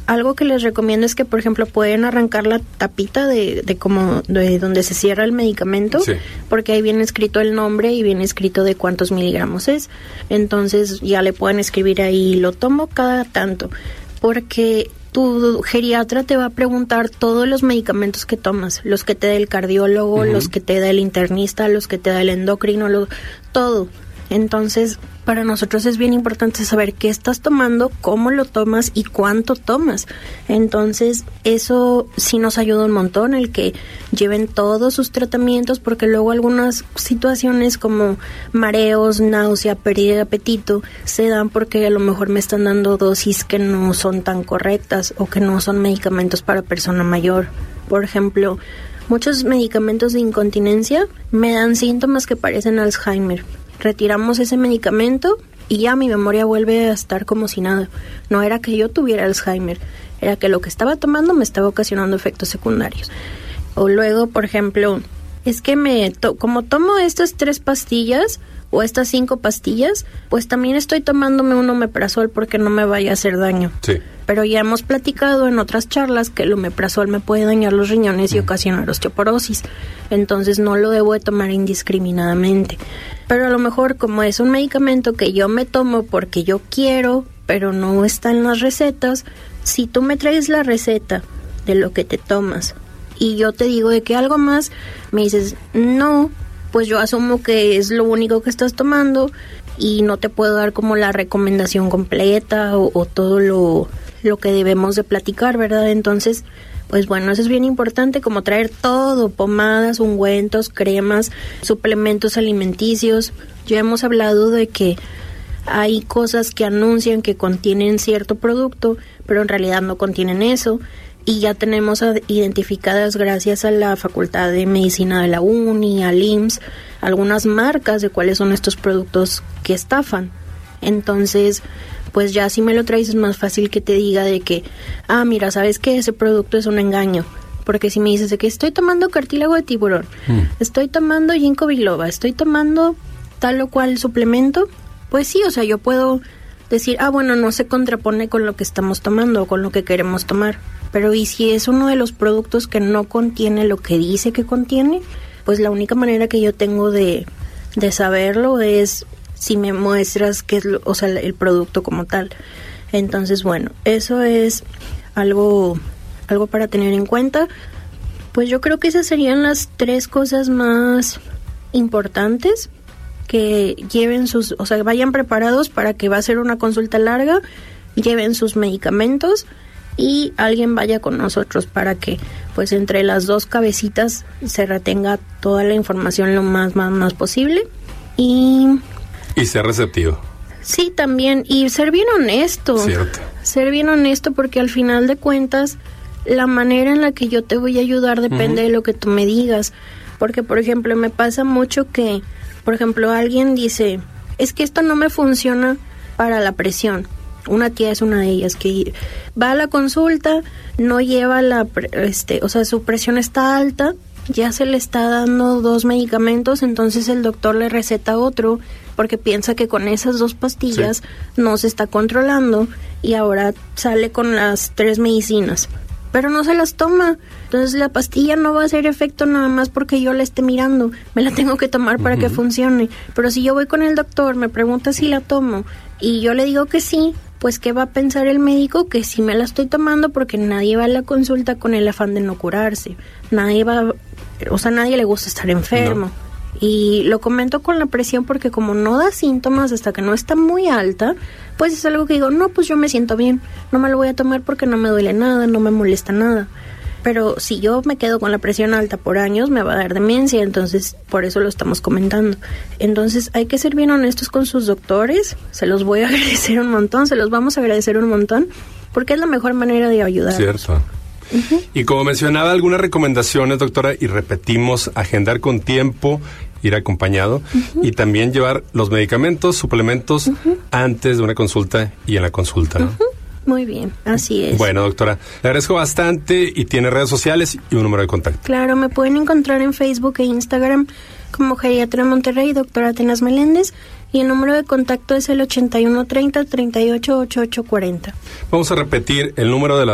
algo que les recomiendo es que, por ejemplo, pueden arrancar la tapita de donde se cierra el medicamento, sí, porque ahí viene escrito el nombre y viene escrito de cuántos miligramos es. Entonces ya le pueden escribir ahí, lo tomo cada tanto, porque tu geriatra te va a preguntar todos los medicamentos que tomas, los que te da el cardiólogo, los que te da el internista, los que te da el endocrino, todo. Entonces, para nosotros es bien importante saber qué estás tomando, cómo lo tomas y cuánto tomas. Entonces, eso sí nos ayuda un montón, el que lleven todos sus tratamientos, porque luego algunas situaciones como mareos, náusea, pérdida de apetito, se dan porque a lo mejor me están dando dosis que no son tan correctas o que no son medicamentos para persona mayor. Por ejemplo, muchos medicamentos de incontinencia me dan síntomas que parecen Alzheimer. Retiramos ese medicamento y ya mi memoria vuelve a estar como si nada. No era que yo tuviera Alzheimer, era que lo que estaba tomando me estaba ocasionando efectos secundarios. O luego, por ejemplo, es que como tomo estas 3 pastillas o estas 5 pastillas, pues también estoy tomándome un omeprazol porque no me vaya a hacer daño. Sí. Pero ya hemos platicado en otras charlas que el omeprazol me puede dañar los riñones y ocasionar osteoporosis. Entonces no lo debo de tomar indiscriminadamente. Pero a lo mejor como es un medicamento que yo me tomo porque yo quiero, pero no está en las recetas, si tú me traes la receta de lo que te tomas y yo te digo de que algo más, me dices no, pues yo asumo que es lo único que estás tomando y no te puedo dar como la recomendación completa o todo lo que debemos de platicar, ¿verdad? Entonces, pues bueno, eso es bien importante, como traer todo, pomadas, ungüentos, cremas, suplementos alimenticios. Ya hemos hablado de que hay cosas que anuncian que contienen cierto producto, pero en realidad no contienen eso. Y ya tenemos identificadas, gracias a la Facultad de Medicina de la UNI, al IMSS, algunas marcas de cuáles son estos productos que estafan. Entonces, pues ya si me lo traes es más fácil que te diga de que, mira, sabes que ese producto es un engaño. Porque si me dices de que estoy tomando cartílago de tiburón, estoy tomando ginkgo biloba, estoy tomando tal o cual suplemento, pues sí, o sea, yo puedo decir, bueno, no se contrapone con lo que estamos tomando o con lo que queremos tomar. Pero y si es uno de los productos que no contiene lo que dice que contiene, pues la única manera que yo tengo de saberlo es si me muestras qué es el producto como tal. Entonces, bueno, eso es algo para tener en cuenta. Pues yo creo que esas serían las 3 cosas más importantes, que lleven vayan preparados para que va a ser una consulta larga, lleven sus medicamentos y alguien vaya con nosotros para que pues entre las 2 cabecitas se retenga toda la información lo más posible y ser receptivo. Sí, también, y ser bien honesto. Cierto. Ser bien honesto, porque al final de cuentas la manera en la que yo te voy a ayudar depende de lo que tú me digas. Porque, por ejemplo, me pasa mucho que, por ejemplo, alguien dice, es que esto no me funciona para la presión. Una tía es una de ellas que va a la consulta, no lleva su presión está alta, ya se le está dando 2 medicamentos, entonces el doctor le receta otro porque piensa que con esas 2 pastillas no se está controlando y ahora sale con las 3 medicinas. Pero no se las toma, entonces la pastilla no va a hacer efecto nada más porque yo la esté mirando, me la tengo que tomar para que funcione. Pero si yo voy con el doctor, me pregunta si la tomo y yo le digo que sí, pues ¿qué va a pensar el médico? Que sí me la estoy tomando, porque nadie va a la consulta con el afán de no curarse. Nadie le gusta estar enfermo. No. Y lo comento con la presión porque como no da síntomas hasta que no está muy alta, pues es algo que digo, no, pues yo me siento bien, no me lo voy a tomar porque no me duele nada, no me molesta nada. Pero si yo me quedo con la presión alta por años, me va a dar demencia, entonces por eso lo estamos comentando. Entonces hay que ser bien honestos con sus doctores, se los voy a agradecer un montón, se los vamos a agradecer un montón, porque es la mejor manera de ayudarlos. Cierto. Y como mencionaba, algunas recomendaciones, doctora, y repetimos, agendar con tiempo, ir acompañado, y también llevar los medicamentos, suplementos, antes de una consulta y en la consulta, ¿no? Muy bien, así es. Bueno, doctora, le agradezco bastante y tiene redes sociales y un número de contacto. Claro, me pueden encontrar en Facebook e Instagram como Geriatra Monterrey, doctora Atenas Meléndez, y el número de contacto es el 8130-388840. Vamos a repetir el número de la